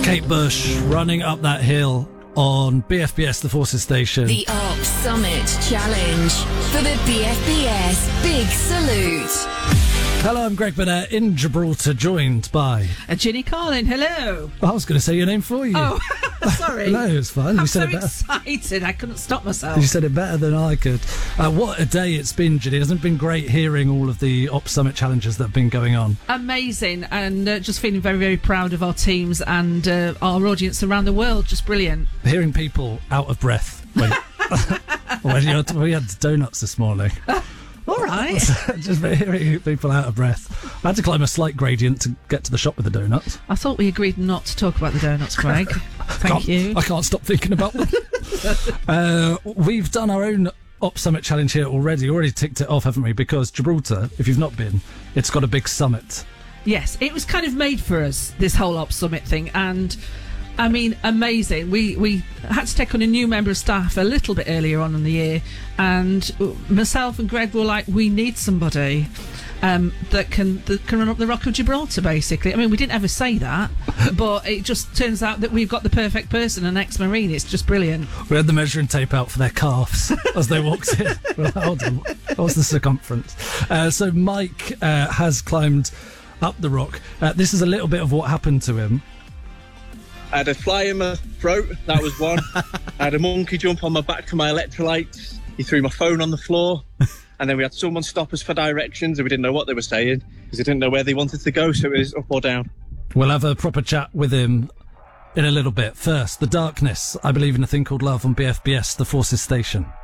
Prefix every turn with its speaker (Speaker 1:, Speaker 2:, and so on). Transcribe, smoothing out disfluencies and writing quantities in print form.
Speaker 1: Kate Bush running up that hill on BFBS, the Forces Station.
Speaker 2: The Arc Summit Challenge for the BFBS Big Salute.
Speaker 1: Hello, I'm Greg Burnett in Gibraltar, joined by...
Speaker 3: Ginny Carlin, hello.
Speaker 1: I was going to say your name for you.
Speaker 3: Oh, sorry.
Speaker 1: No, it's fine.
Speaker 3: I'm
Speaker 1: You said
Speaker 3: so
Speaker 1: it better.
Speaker 3: excited, I couldn't stop myself.
Speaker 1: You said it better than I could. What a day it's been, Ginny. Hasn't it been great hearing all of the Op Summit challenges that have been going on?
Speaker 3: Amazing, and just feeling very, very proud of our teams and our audience around the world. Just brilliant.
Speaker 1: Hearing people out of breath when, we had donuts this morning.
Speaker 3: All right.
Speaker 1: Just hearing people out of breath. I had to climb a slight gradient to get to the shop with the donuts.
Speaker 3: I thought we agreed not to talk about the donuts, Greg. Thank you.
Speaker 1: I can't stop thinking about them. We've done our own Op Summit challenge here already ticked it off, haven't we? Because Gibraltar, if you've not been, it's got a big summit.
Speaker 3: Yes, it was kind of made for us, this whole Op Summit thing, and I mean, amazing. We had to take on a new member of staff a little bit earlier on in the year, and myself and Greg were like, we need somebody that can run up the Rock of Gibraltar, basically. I mean, we didn't ever say that, but it just turns out that we've got the perfect person, an ex-Marine. It's just brilliant.
Speaker 1: We had the measuring tape out for their calves as they walked in. Well, hold on. What's the circumference? So Mike has climbed up the rock. This is a little bit of what happened to him.
Speaker 4: I had a fly in my throat, that was one. I had a monkey jump on my back for my electrolytes. He threw my phone on the floor. And then we had someone stop us for directions and we didn't know what they were saying because they didn't know where they wanted to go, so it was up or down.
Speaker 1: We'll have a proper chat with him in a little bit. First, The Darkness, I Believe in a Thing Called Love on BFBS, the Forces Station.